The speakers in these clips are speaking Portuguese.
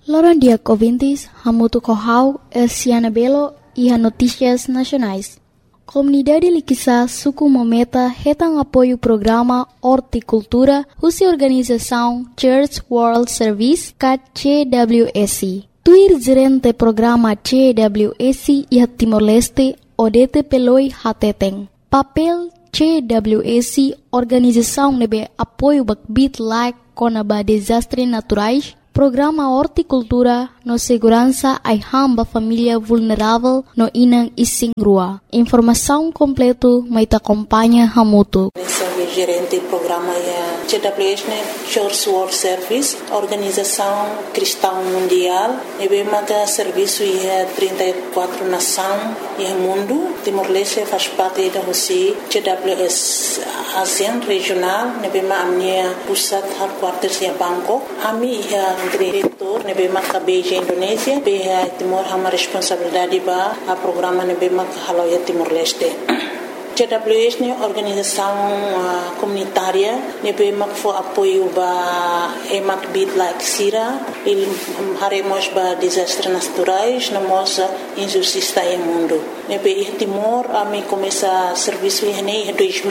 Loran dia ouvintes, Hamutu Kohau, Elsiana Belo e a Notícias Nacionais. Comunidade Liquissa suku mometa retang apoio programa Horticultura, husi organização Church World Service, CWSC. Tuir gerente programa CWSC e Timor-Leste, Odete Peloi Hateteng. Papel CWSC, organização nebe apoio bakbit like konaba desastre naturais, programa Horticultura no segurança ai hamba família vulnerável no inang ising rua. Informação completo mai te acompanha Hamutu. Gerente do programa CWS, Church World Service, Organização Cristã Mundial, e bem mata serviço e 34 nações e mundo. Timor-Leste faz parte da Rússia, CWS ASEAN regional, e bem a minha pusat headquarters em Bangkok. A minha diretor, e bem mata Beijing Indonésia, bem Timor uma responsabilidade para o programa e bem mata Haloia Timor-Leste. CWS é uma organização comunitária que foi apoio para emak bit like sira, ele haremos para desastres naturais, na nossa injustiça no mundo. Nebe Timor a mim começa serviço em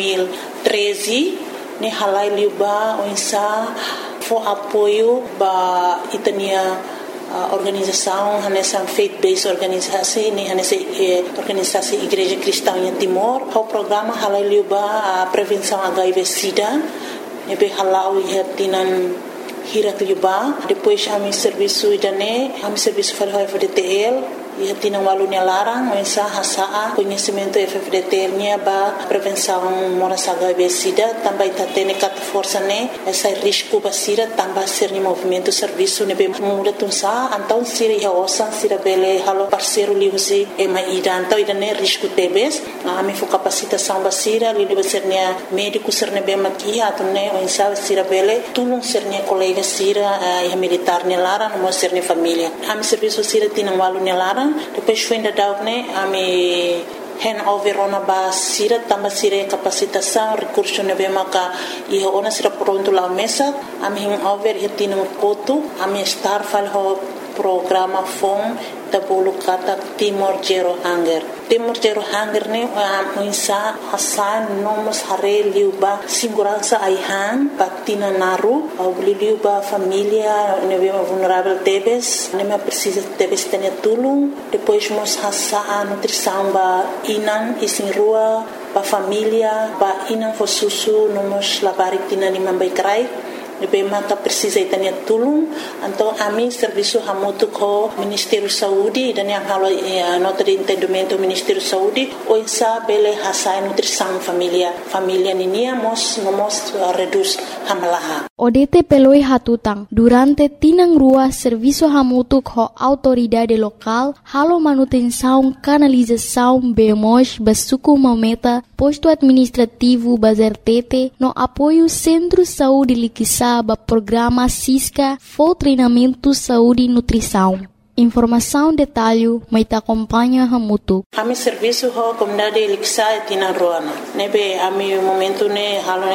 2013, ne halai liuba onsa foi apoio para itania organização, nessa faith-based organização, nessa organização Igreja Cristã em Timor, o programa halal a prevenção HIV/SIDA, nebe halal tinan hirat liuba, depois a mi serviço idane, a mi serviço para o FDTL, e tinan walunya larang, mensa hasa conhecimento FDTL nya ba prevenção moras HIV/SIDA, também tatene kat força ne, essa risco basira também ser ni movimento serviço ne be muda tunsa, então sira ya osan sira bele halo parceiro liusi e mai então idane risco tebes, a mi fo capacitação basira li be ser nya médico ser ne be makia atune mensa sira bele tulung ser nya colega sira e militar ne larang mo ser ne família. A mi serviço sira tinan walunya larang. Depois foi ainda daune a me handover ona ba sira tamba sira capacitação recurso nebe maka e ona sira pronto lá mesa a me handover e tino koto a me star fal ho programa fom da bolo kata Timor Zero Hunger. Timor Zero Hunger ne insa hasan nomos hare liuba segurança aihan patina naru au liuba família nebe vulnerável tebes nebe precisa tebes tenia tulung depois mos hasa nutrição ba inan isin rua ba família ba inan fosusu nomos labari tina ni mambai krai nebe maka precisa itania tulung então a mim serviço hamutu ko Ministério Saúde dan yang halo nota de entendimento Ministério Saúde o insa bele hasa nutrição família ninia mos reduz hamalaha. Odete peloi hatutang durante tinang rua serviço hamutu ko autoridade local halo manutenção canalização bemos basuku mameta posto administrativo bazertete no apoio Centro Saúde Liquissa ba programa Cisca for treinamento saúde e nutrição. Informação detalhe mai te acompanha Hamutu. A mi serviço ho comunidade Liquissa tina roana. Nebe a mi momento ne halo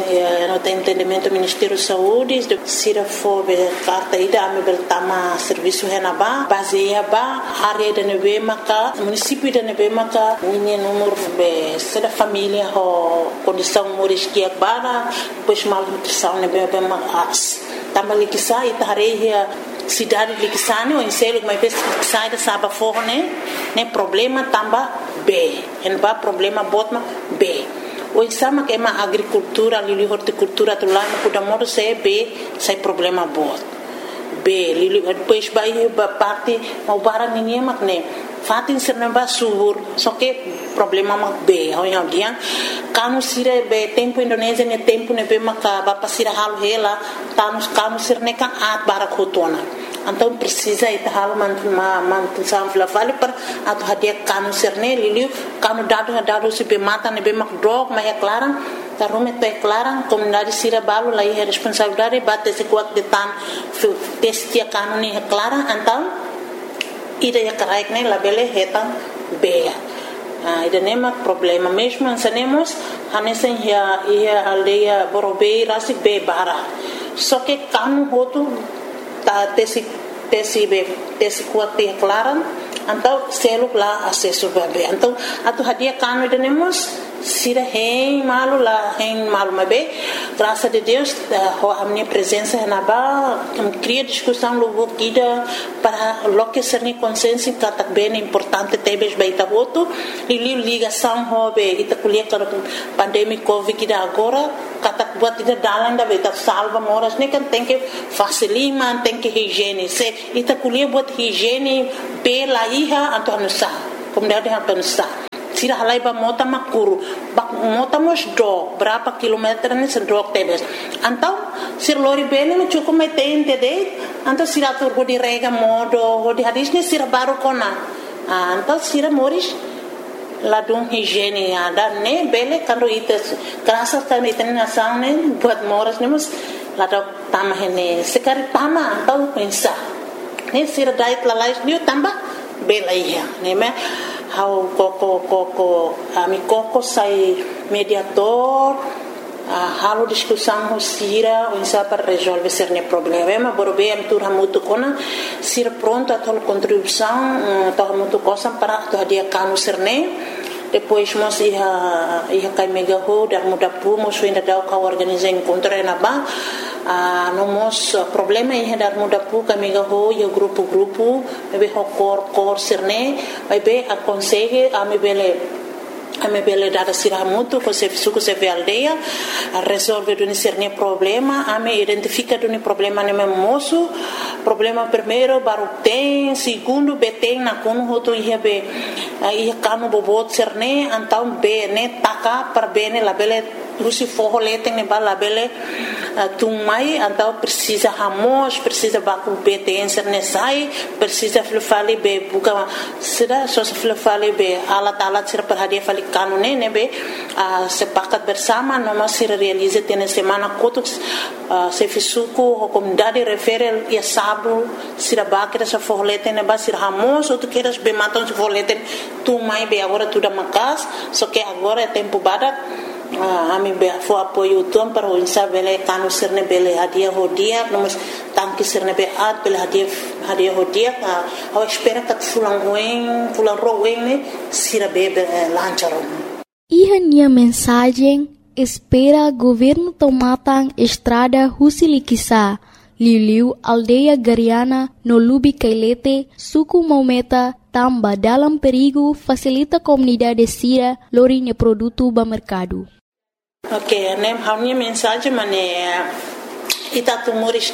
no entendimento Ministério Saúde sira fo be carta ida a mi beltama serviço henaba baseia ba área de nebe maka município de nebe maka ninha número be seda família ho condição moris que bara depois mal nutrição nebe be mas tamba Liquissa itareia cidade de Liquissane ou em selo mas vez sai da saba forne né problema tamba B en ba problema botma B o exama que é uma agricultura ali horticultura tu lá no da modo se B sai problema bot B li depois vai parte o bara ninguém mak né fatin ser namba subur só que problema mak B ao yang dia kanu sira be tempo Indonésia ne tempo ne be maka ba pasira halu hela kanu sir ne kan at bara khotona então precisa ita halu mantunsam vale para atu hadia kanu sir ne liliu kanu dado se be mata ne be mak drog mas é clara tarume to é clara comunidade sira balu lá é responsabilidade bate se kuat de tan testia kanu ne é clara então ida ya karaik ne labele hetan beia ida nema problema mesmo ansanemos hanesen ia aldeia borobei rasi be bara só que kanu hotu ta tesi tesi kuat te klaran então selo lá acesso bebê então atu hadia cano tenemos sira hen malu mabe graças a Deus a minha presença na ba cria discussão logo kida para loque ser ni consenso que tá bem importante tebes baita voto e ligação hobe ita kuliah para pandemia covid kida agora kata buat ida dalan da baita salva moras ne kan tem que facilitar tem que higiene se ita kuliah buat higiene pela iha atau nusa kemudian atau nusa sira halai ba mota makuru mota mos do berapa kilometer ni sedok tebes antau sir lori bene no cukup metente de antau sira tur go di rega modo go di hadis ni sira baru kona antau sira moris ladung higiene ada ne bele kando ites kerasa kan iten nasang ne buat moras ne mus ladok tamah ne sekali tama antau pensa ne sira dait lalais ni tambah bela iya ne me how koko ami koko sai mediator halo discussão sira onsa para resolver cerne problema borbe am tur hamutu kona sira pronto a tol contribuição to hamutu cosa para to dia kanu cerne depois mos ia kai mega ho dar muda pu mos ainda dau ka organizar encontro na ba no mos problema ia dar muda pu ka mega ho ia grupo bebe ho cor cerne bebe a consegue a me bele dada sira mutu ko se suku se aldeia a resolve do cerne problema a me identifica do problema ne moço problema primeiro baru tem segundo beteng na kono hoto ia be ia kanu bobot cerne antau be ne taka per bene la bele lusi forro leteng ne bala bele tumai antau precisa hamos precisa baku beteng cerne sai precisa flufali be buka sira so flufali be alat sira per hadia fali kanu ne be sepakat bersama noma sira realize tene semana kotuk se fisuku comunidade referel ia sabu sira bakira sa forro leteng ne ba sira hamos outro queiras be matam se forro leteng tumai be agora tudo makas só que agora é tempo badak ami be fo apoio tom para o insabele kanu sirne bele hadia hodia nomos tanki sirne be at bele hadia hodia ao espera que fulan roen ne sira bebe lancharon minha mensagem espera governo tomatang estrada Husilikisa Liliu aldeia Gariana no Lubi Kailete suku Maumeta tamba dalam perigo facilita comunidade sira lorinha produto ba mercado. Ok, nem a minha mensagem ita tu moris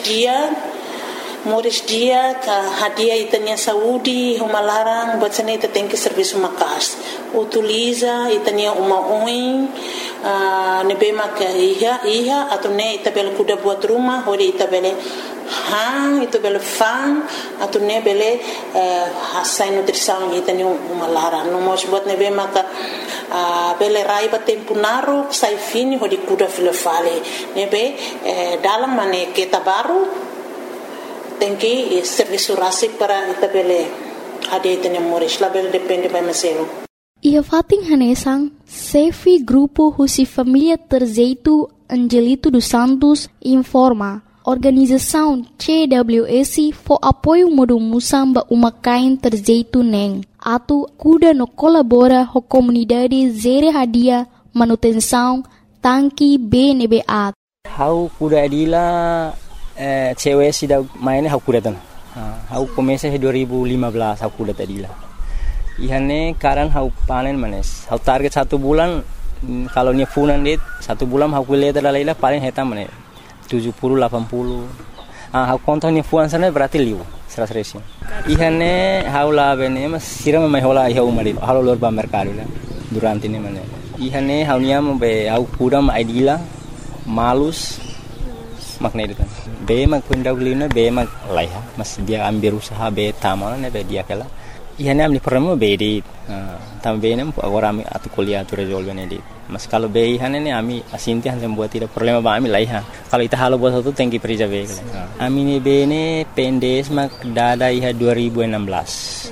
dia ka hadia itania saúde uma larang bacana ita tem que serviço makas utiliza itania uma oin nebe maka iha atau ne ita bel kuda buat rumah hori ita bele ita bele fan atau ne bele hasai nutrição itania uma larang no mos buat nebe maka bele raiba tempo naru sai fini hori kuda filofale nebe dalam mane kita baru tem que serviço rasik para itabele ada itene moris label depende by meselo ia fating hanesang sefi grupo husi família Terzeito Angelito dos Santos informa organização CWS for apoio modo musamba uma kain Terzeito neng atu kuda no colabora ho comunidade zere hadia manutenção tanki BNBA how kuda adila cewek sudah mainnya aku datang. Aku komesa 2015 aku datang tadi lah. Ihane karan aku panen manes. Aku target 1 bulan kalau nya funan dit 1 bulan aku lihat adalah paling hitam manes 70-80. Aku kontak nya funan sana berarti liu 100. Ihane aku lah bene mas siram mai hola iha umari. Halo lor ba mercado lah durante ini manes. Ihane aku nya be aku kudam idila malus makna itu kan. Be mag pendawlina be mag laiha mas dia ambil usaha be tamal ne be dia kala ihane amni problema be di tam be nem agora ami atu kuliah tu resolve ne di mas kalau be ihane ne ami asinti han buat tidak problema ba ami laiha kalau ita halo buat satu tengki perija be ami ne be ne pendes mag dada iha 2016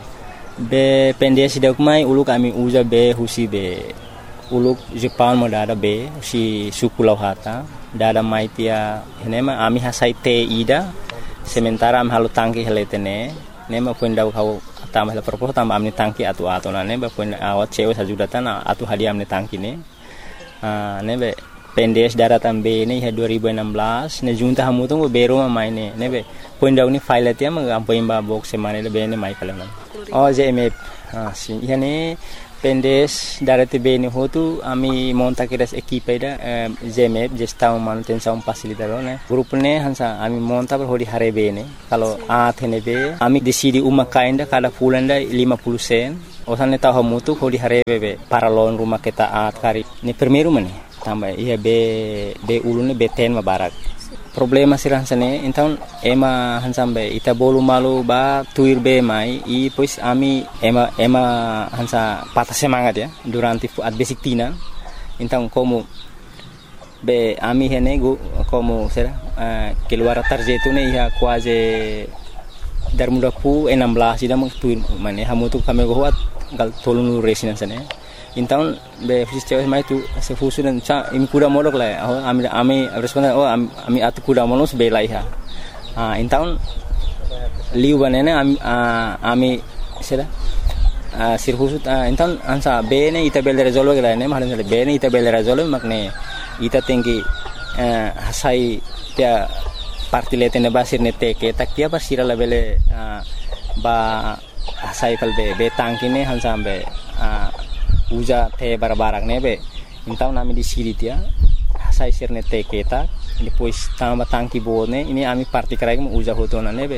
be pendes dak mai uluk ami uza be husi be uluk Jepang mo dada be si suku lauhata dada maitia henema ami hasai te ida sementara am halo tangki heletene ne ma pun dau kau tambah la propos tambah amni tangki atu na ne ba pun awat cewe sajudatan atu hadiah amni tangki ne ne be pendes daratan be ne 2016 ne junta hamu tu bero ma mai ne be pun dau ni file atia ma ampo imba box semane le be ne mai kalam oh JMF si yani pendes darate be ne hotu ami monta kiras equipe da JMF gestão manutenção facilitador ne grup ne hansa ami monta per hodi hare be ne kalau athene be ami decidi uma kainda kada fulanda 50 sen osan tahu hamu tu hodi hare be para lon rumah kita at kari ne primeiro mane tambah iya be ulune be ten mabarak problema sirah sane então ema hansambe ita bolu malu ba tuir be mai e pois ami ema hansa patah semangat ya durante at basic tina então como be ami hene go como será keluar tarjeta ne ia quase dar muda pu 16 ida tuir mane hamu tu kami go hat gal tolunu resinan sane então be fisiceu mai tu se fusu dan cha imi kuda modok la ami responda ami atu kuda monos be lai ha então liu banene ami sera sir fusu então ansa be ne ita bel resolve la ne mahalan be ne ita bel resolve makne ita tinggi hasai tia parti letene basir ne teke tak tia basira la bele ba hasai kal be tangkine hansa be uja te barbarak nebe então nami di siri tia sai sirne te keta depois tamba tangki bone ini ami parti krai mo uja hotona nebe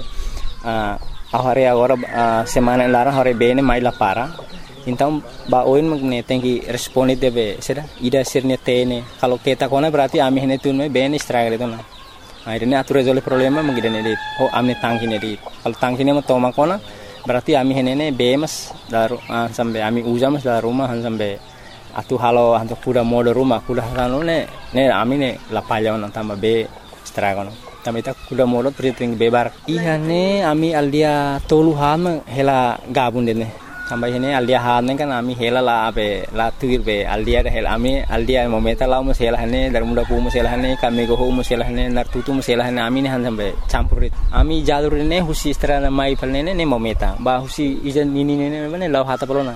ahare agora semana lara hore bene mai la para então ba oin magne tenki responde debe seda ida sirne tene kalau keta kona berarti ami hene tunme bene struggle itu na akhirnya atur resolve problema mengidane dit oh amne tangki ne dit kalau tangki ne mo toma kona berarti ami henene bemas daru sampai ami ujamas dari rumah sampai atu halo untuk kuda mode rumah kuda halo ne ami ne lapalya on tambah be stragon tambah ita kuda mode priting bebar iya ne ami aldia tolu ham hela gabun dene tambah ini aldia ham kan ami hela la be la tuir be aldia hela ami aldia momenta la musela hane dari muda pu musela hane kami go ho musela hane nartutu musela hane ami ne han sampai campurit ami jalur ne husi strana mai palne ne momenta ba husi ijan ini ne ne law hata pelona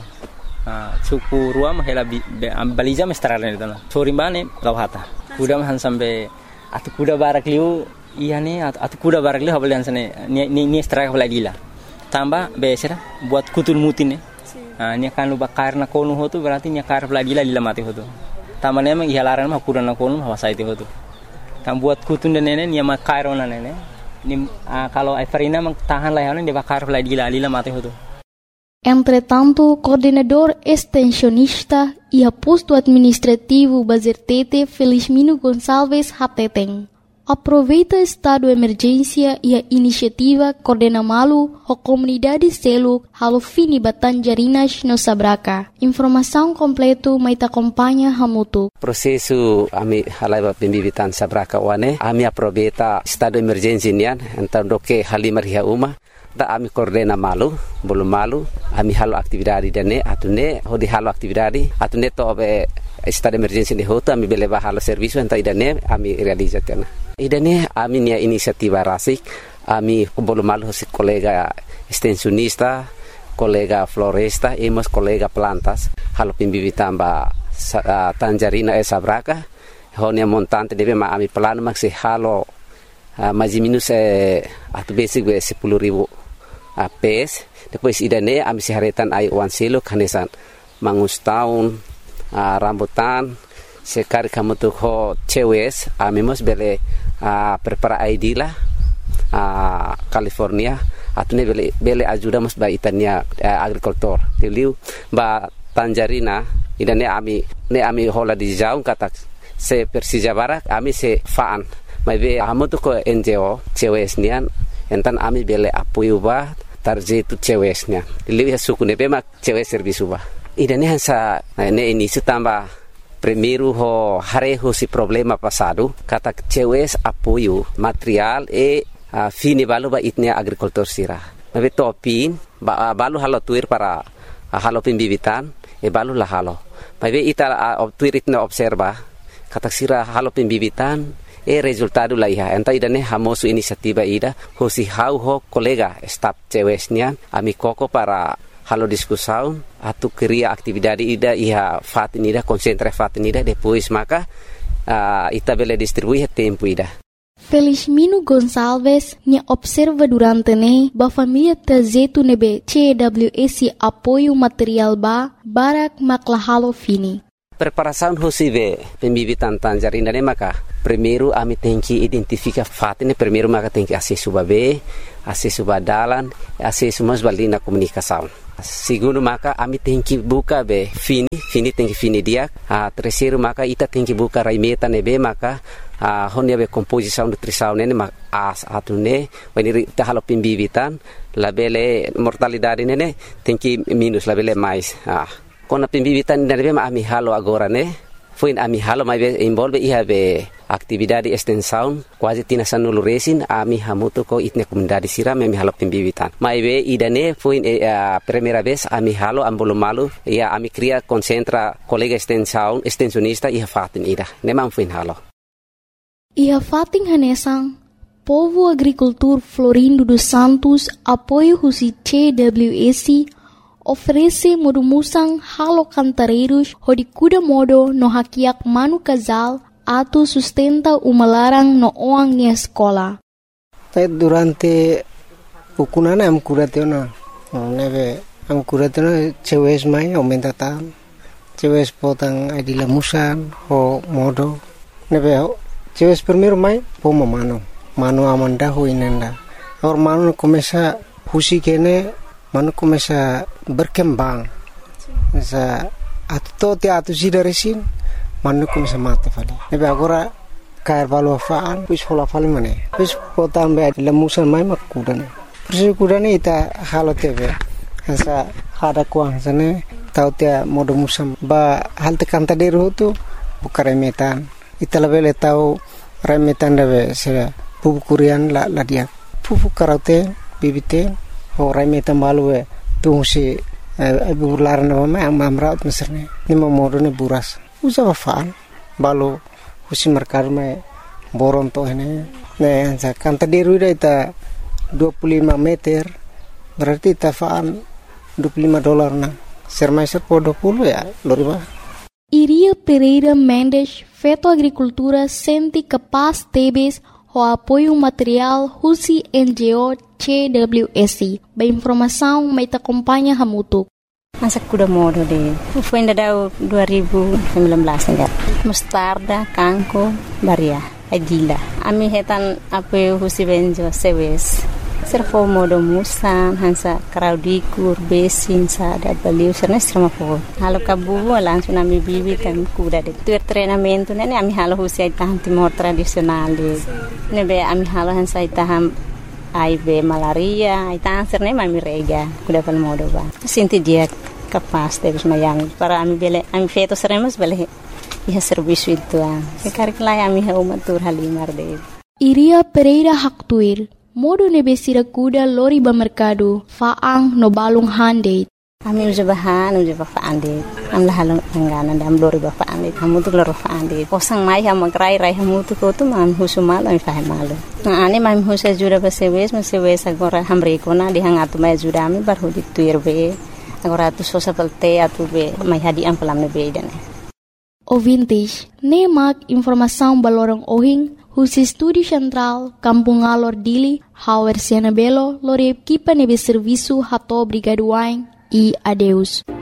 suku ruam hela baliza mestrana itu na sori bane law hata kuda han sampai atu kuda barak liu iya ne atu kuda barak liu habalian sane ni straka balagila tambah besera buat kutul mutin nya kan luba karna konu hotu berarti nya kar balagila lila mati hotu tambah ne mang ihalaran mah kurana konu hawasa itu hotu tam buat kutun dan nene nya makarona nene ni kalau Everina mang tahan lah ne bakar balagila lila mati hotu. Entretanto, coordenador extensionista e posto administrativo Bazertete Felizmino Gonçalves Hateteng aproveita estado de emergência e a iniciativa coordena malu a comunidade selo halo fini Batanjarinas no Sabraca. Informação completo mai acompanha hamutu. Prosesu ami halaiba pembibitan Sabraca wane ami aproveita estado de emergência nian então doke halimar hia uma da ami coordena malu belum malu ami halo aktividade dane atune hodi halo aktividade atune to be estado de emergência de hoto ami beleba halo serviço então idane ami realizatena idane ami nia inisiativa rasik ami belum malu si kolega extensionista kolega floresta emos kolega plantas halo pimbibitan ba Tanjarina Sabraca honia montante debe ma ami plano maksi halo mais minus atu basic be 10.000 PS depois idane ami siharetan ai wan selo kanesan mangus tahun rambutan sekali kamu tuh ho cewes ami mos bele prepara ID lah California atune bele ajuda mos ba itania agricultor tiliu ba Tanjarina idane ami hola di jauh kata se Persija Barak ami se faan mai amu tu ko NGO cewesnian entan ami bele apoio ba tarje tu cewesnya lihat suku ne mak cewes servisu ba idane hansa ne ini tambah primeiro ho hare ho si problema passado kata cewes apoio material fini balu ba itnia agricultor sira mai topin balu halo tuir para halo pimbibitan balu la halo mai ita tuir itna observa kata sira halo pimbibitan resultado la iha enta idane hamosu inisiativa ida hosi hau ho kolega staf cewesnya ami koko para halo discussão atu queria atividade ida iha fatin ida concentra fatin ida depois maka ita bele distribui tempo ida. Felizmino Gonçalves nya observa durante ne ba família tazetu nebe CWS apoio material ba barak maklahalo fini. Preparação hosive pembibitan tangerina ne maka primeiro ami tem que identificar fatine primeiro maka tem que acesso babe acesso badalan acesso mas balina comunicação. Segundo maka ami tem que buka be fini tem que fini dia. Terceiro maka ita tem que buka raimeta nebe maka honia be composição nutrição nene atune when ita halo pembibitan labele mortalidade nene tem que minus labele mais. Kona pembibitan nebe ma ami halo agora ne foi ami halo mai be involve iha be atividade extensão quase tina sanulu resin ami hamuto ko itne comunidade sira ami halo pembibitan mai be idane foi primeira vez ami halo ambolo malu ia ami cria concentra colega extensionista iha fatin ida nemam foi halo iha fatin hanesang Povo Agricultor Florindo dos Santos apoio husi CWS oferece modumusang halo cantareiros hodikuda modo no hakiak manu casal atu sustenta umalarang no oang ni escola. Durante ukunana am kuratena neve am kuratena cewes mai aumenta tam cewes potang adila musan ho modo neve cewes primeiro mai poma mano amanda ho inenda or mano começa husi kene mano começa berkembang sa atu sida resin mano começa mate fali nebe agora cair valo faan pus hola fali mane pus potam be lemusan mai makudane persi kudane ita halo tebe sa hada kuang sane tau tia modo musam ba halte kanta deru tu bukare metan ita lebele tau remetan debe se pupu kurian la dia pupu karaute bibite ho remetan balue tu si bular na mama amraut meserne ni modo ne buras usa faan balo husi merkar me boron to ne sa kanta deru ita 25 meter berarti tafaan $25 na sermaiser po 20 ya loriba. Iria Pereira Mendes feto agricultura sente capaz tebes o apoio material husi NGO CWS. Ba informação mai ta acompanha hamutuk. Masa kuda modo de foi ainda dau 2019 enggak mustarda kangko baria adila ami hetan apoio husi benjo sewes servo modo musan hansa kraudikur besin sa da baliu sernes sama po halo kabu langsung ami bibi kan kuda de tu treinamento nene ami halo husi tahan timor tradisional de nebe ami halo hansa taham aibe malaria ita serne mami rega kuda pal modo ba sinti dia capaz de mayang para ami bele ami feto seremos bele iha serviço itu sekarang lai ami ha umatur halimar de Iria Pereira Haktuir modo nebesira kuda lori ba mercado faang no balung hande ami uja faande am la halong angana dam lori ba faande hamu tu loro faande posang mai ha magrai rai hamu tu ko tu mam husumal ami fa malu na ani mam husa jura ba sewes agora hamre kona di hangatu mai jura ami bar hudi tuir be agora tu sosa pelte atu be mai hadi am pelam ne be dane ouvintes nemak informação balorong ohing Husi Studi Central, Kampung Alor Dili, Hauer Siana Belo, Lore Kipa Nebe Serviço Hato Brigaduain e adeus.